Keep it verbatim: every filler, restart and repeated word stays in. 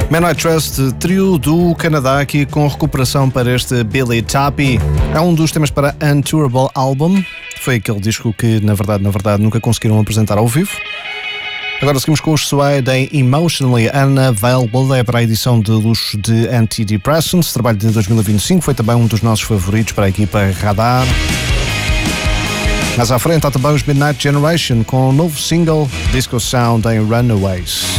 Man I Trust, trio do Canadá, aqui com recuperação para este Billy Tappy. É um dos temas para Untourable Album. Foi aquele disco que, na verdade, na verdade, nunca conseguiram apresentar ao vivo. Agora seguimos com os Suede em Emotionally Unavailable, é para a edição de luxo de Antidepressants, trabalho de dois mil e vinte e cinco, foi também um dos nossos favoritos para a equipa Radar. Mais à frente há também os Midnight Generation com o novo single Disco Sound em Runaways.